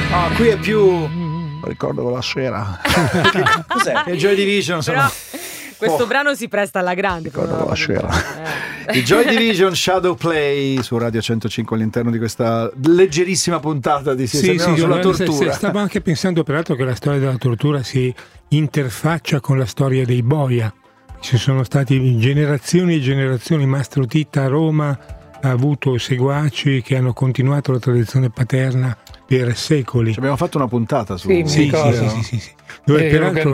Qui è più ricordo quella sera. Cos'è? E Joy Division sono... Però questo brano si presta alla grande. Ricordo quella sera. I Joy Division, Shadow Play su Radio 105 all'interno di questa leggerissima puntata di sulla tortura. Stavo anche pensando peraltro che la storia della tortura si interfaccia con la storia dei boia. Ci sono stati generazioni e generazioni. Mastro Titta a Roma ha avuto seguaci che hanno continuato la tradizione paterna per secoli. Ci abbiamo fatto una puntata su sì, dove peraltro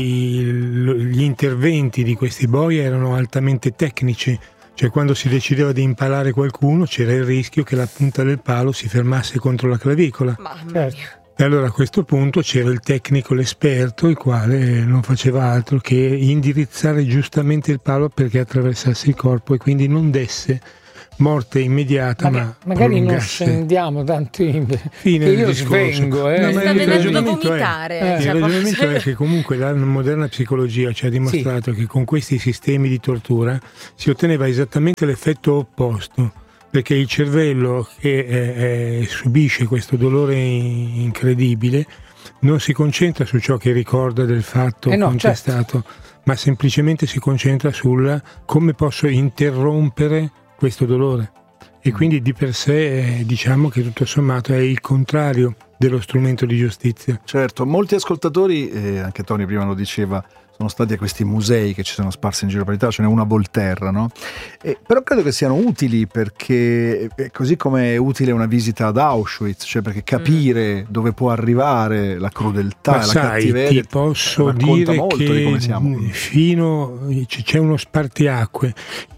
gli interventi di questi boia erano altamente tecnici, cioè quando si decideva di impalare qualcuno c'era il rischio che la punta del palo si fermasse contro la clavicola. E allora a questo punto c'era il tecnico, l'esperto, il quale non faceva altro che indirizzare giustamente il palo perché attraversasse il corpo e quindi non desse morte immediata, ma magari prolungasse. non scendiamo tanto in fine che io discorso. svengo No, ma il ragionamento il ragionamento è che comunque la moderna psicologia ci ha dimostrato che con questi sistemi di tortura si otteneva esattamente l'effetto opposto, perché il cervello che subisce questo dolore incredibile non si concentra su ciò che ricorda del fatto contestato, ma semplicemente si concentra sul come posso interrompere questo dolore, e quindi di per sé diciamo che tutto sommato è il contrario dello strumento di giustizia. Certo, molti ascoltatori, anche Tony prima lo diceva, sono stati a questi musei che ci sono sparsi in giro per l'Italia, ce n'è una a Volterra, no? Però credo che siano utili, perché così come è utile una visita ad Auschwitz, cioè perché capire dove può arrivare la crudeltà e la cattiveria. Ti posso dire molto che di come siamo. C'è uno spartiacque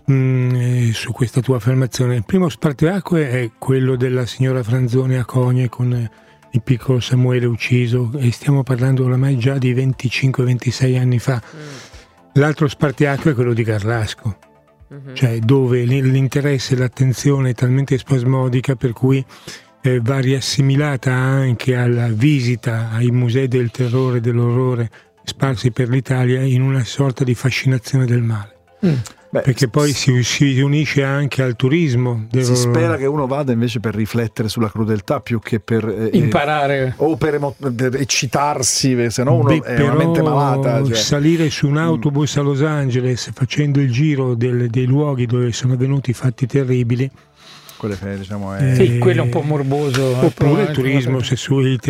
su questa tua affermazione. Il primo spartiacque è quello della signora Franzoni a Cogne con il piccolo Samuele ucciso, e stiamo parlando oramai già di 25-26 anni fa. L'altro spartiacque è quello di Garlasco, cioè dove l'interesse e l'attenzione è talmente spasmodica per cui va riassimilata anche alla visita ai musei del terrore e dell'orrore sparsi per l'Italia in una sorta di fascinazione del male. Perché poi si unisce anche al turismo. Si spera che uno vada invece per riflettere sulla crudeltà più che per imparare o per eccitarsi, se no uno è una mente malata. Cioè. Salire su un autobus a Los Angeles facendo il giro dei luoghi dove sono avvenuti i fatti terribili. Quello è un po' morboso. Oppure il turismo sessuale, il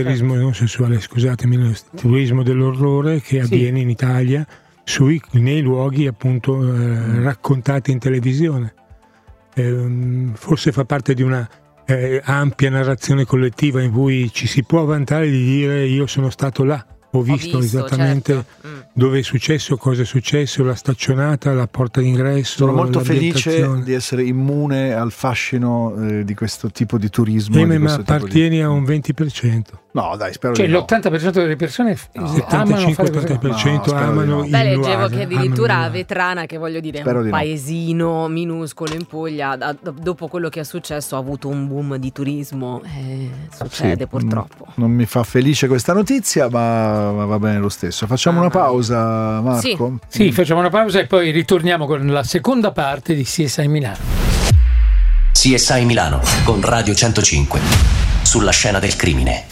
turismo dell'orrore che avviene in Italia nei luoghi appunto raccontati in televisione. Forse fa parte di una ampia narrazione collettiva in cui ci si può vantare di dire io sono stato là, ho visto esattamente dove è successo, cosa è successo, la staccionata, la porta d'ingresso. Sono molto felice di essere immune al fascino di questo tipo di turismo. Ma appartieni a un 20%. No, dai, spero di no. L'80% delle persone 75-80% amano il Beh, leggevo che addirittura a Vetrana, che voglio dire spero un paesino minuscolo in Puglia, dopo quello che è successo ha avuto un boom di turismo. Succede purtroppo. Non mi fa felice questa notizia, ma va bene lo stesso. Facciamo una pausa, Marco? Sì, facciamo una pausa e poi ritorniamo con la seconda parte di CSI Milano. CSI Milano con Radio 105 sulla scena del crimine.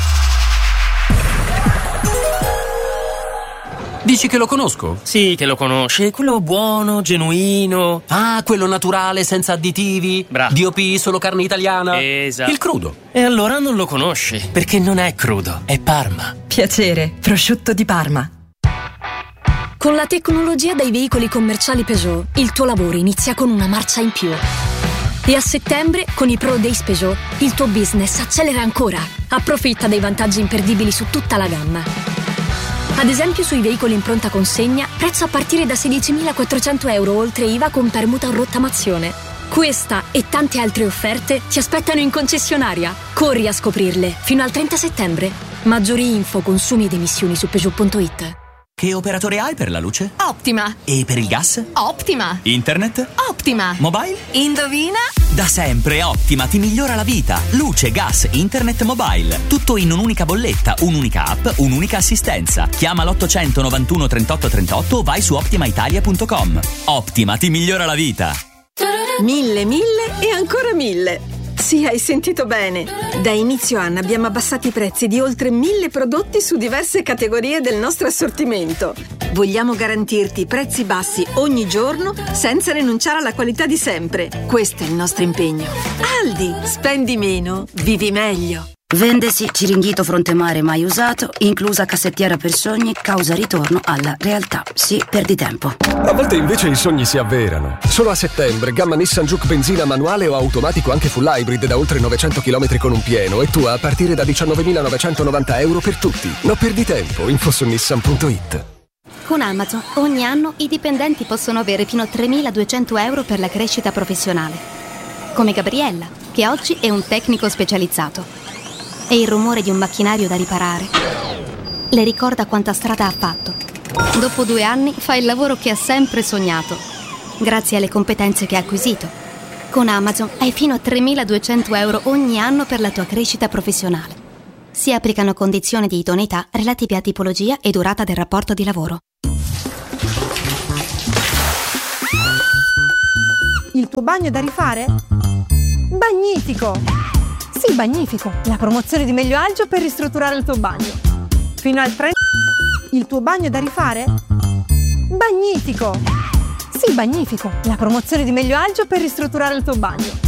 Dici che lo conosco? Sì, che lo conosci. Quello buono, genuino. Ah, quello naturale, senza additivi. Bravo. DOP, solo carne italiana. Esatto. Il crudo. E allora non lo conosci, perché non è crudo, è Parma. Piacere, prosciutto di Parma. Con la tecnologia dei veicoli commerciali Peugeot, il tuo lavoro inizia con una marcia in più. E a settembre, con i Pro Days Peugeot, il tuo business accelera ancora. Approfitta dei vantaggi imperdibili su tutta la gamma. Ad esempio sui veicoli in pronta consegna, prezzo a partire da 16.400 euro oltre IVA con permuta o rottamazione. Questa e tante altre offerte ti aspettano in concessionaria. Corri a scoprirle fino al 30 settembre. Maggiori info, consumi ed emissioni su Peugeot.it. Che operatore hai per la luce? Optima. E per il gas? Optima. Internet? Optima. Mobile? Indovina? Da sempre Optima ti migliora la vita. Luce, gas, internet, mobile. Tutto in un'unica bolletta, un'unica app, un'unica assistenza. Chiama l'800 91 38 38 o vai su optimaitalia.com. Optima ti migliora la vita. 1000 e ancora 1000. Sì, hai sentito bene. Da inizio anno abbiamo abbassato i prezzi di oltre 1000 prodotti su diverse categorie del nostro assortimento. Vogliamo garantirti prezzi bassi ogni giorno senza rinunciare alla qualità di sempre. Questo è il nostro impegno. Aldi, spendi meno, vivi meglio. Vendesi Ciringhito Fronte Mare mai usato, inclusa cassettiera per sogni, causa ritorno alla realtà. Sì, perdi tempo. A volte invece i sogni si avverano. Solo a settembre, gamma Nissan Juke benzina manuale o automatico anche full hybrid da oltre 900 km con un pieno e tua a partire da 19.990 euro per tutti. Non perdi tempo, info su nissan.it. Con Amazon ogni anno i dipendenti possono avere fino a 3.200 euro per la crescita professionale. Come Gabriella, che oggi è un tecnico specializzato. E il rumore di un macchinario da riparare le ricorda quanta strada ha fatto. Dopo 2 anni fa il lavoro che ha sempre sognato, grazie alle competenze che ha acquisito. Con Amazon hai fino a 3.200 euro ogni anno per la tua crescita professionale. Si applicano condizioni di idoneità relative a tipologia e durata del rapporto di lavoro. Il tuo bagno è da rifare? Bagnifico! Sì, Bagnifico, la promozione di Meglio Agio per ristrutturare il tuo bagno. Fino al 30. Il tuo bagno è da rifare? Bagnifico! Sì, Bagnifico, la promozione di Meglio Agio per ristrutturare il tuo bagno.